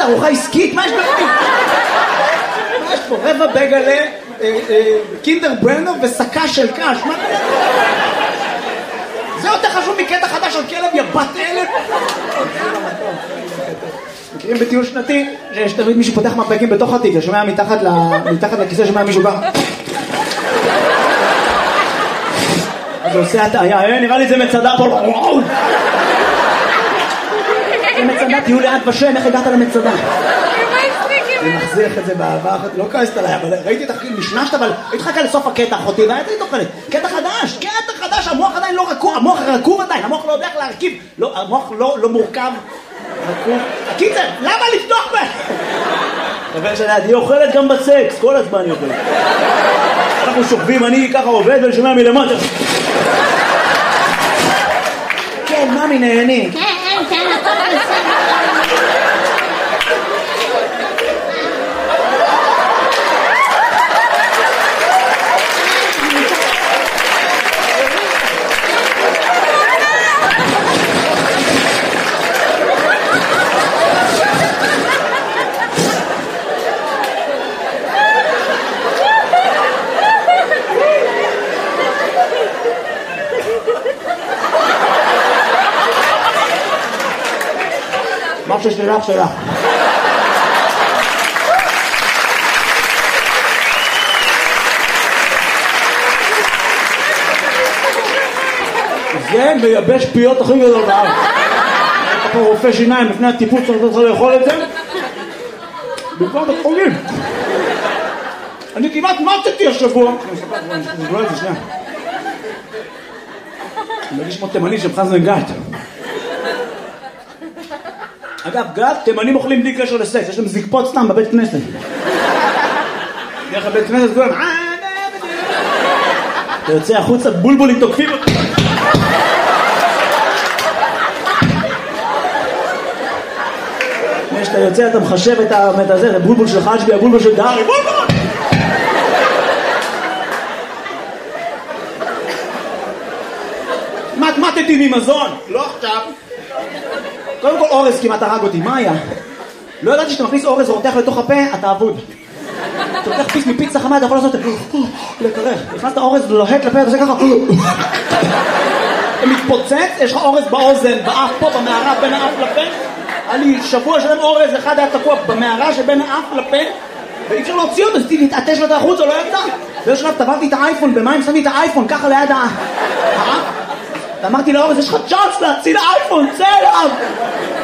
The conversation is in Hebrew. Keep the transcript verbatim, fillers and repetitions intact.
ארוחה עסקית? מה יש פה? מה יש פה? רבע בגלה, קינדר ברנר וסקה של קש, מה קרה? זה יותר חשוב מקטע חדש על כלב יבת אלף. מכירים בטיול שנתי שיש תמיד מישהו פותח מפקים בתוך התיק, שומע מתחת לכיסא, שומע מישהו ככה, אז הוא עושה הטעיה, נראה לי זה מצדה פה, וואו, זה מצדה, תהיו לאט בשם, איך הגעת למצדה? אני מחזיך את זה באהבה אחת, לא כעסת עליי, אבל ראיתי את החכים, נשנשת, אבל הייתי חכה לסוף הקטע אחותי, והייתי תוכלת, קטע חדש, קטע חדש, המוח עדיין לא רקוב, המוח רקוב עדיין, המוח לא יודע איך להרכיב, המוח לא מורכב, רקוב. הקיצר, למה לפתוח בה? אבל שאני, היא אוכלת גם בסקס, כל הזמן היא אוכלת. אנחנו שוכבים, אני ככה עובד ושומע מלמטה. כן, ממי נהנים. כן, כן, הכל בסדר. מה ששלך שלך. זה מייבש פיות הכי גדול בארץ. אתה פה רופא שיניים לפני הטיפול צריך לאכול את זה בכלל בתחולים. אני כמעט מצאתי השבוע. אני אספר את זה שנייה. אני מרגיש כמו תימני של חזן גת. אגב, גת, תימנים אוכלים בלי קשר לסקס, יש להם זקפות סתם בבית כנסת. דרך הבית כנסת כולם, אתה יוצא החוצה, בולבולים תוקפים אותי. כשאתה יוצא, אתה מחשב את הזה, זה בולבול של חשבי, הבולבול של דהרי, בולבול! מתמטתי ממזון, לא עכשיו. קודם כל אורז כמעט הרג אותי, מה היה? לא ידעתי שאתה מכניס אורז ורותח לתוך הפה, אתה אבוד. אתה לוקח פיס מפיצה חמה, אתה יכול לעשות לקרח. נכנסת אורז לוהט לפה, אתה עושה ככה. אתה מתפוצץ, יש לך אורז באוזן, באף פה, במערה, בין האף לפה. היה לי שבוע שלם אורז, אחד היה תקוע במערה שבין האף לפה, ואי אפשר להוציא אותו, אז תתעטש לו את החוץ, או לא יצא. ויש שלב, טבעתי את האייפון, במים שמתי את האייפון, ככה ליד האף. ואמרתי לאורז, יש לך צ'אנס להציל האייפון, צא אליו!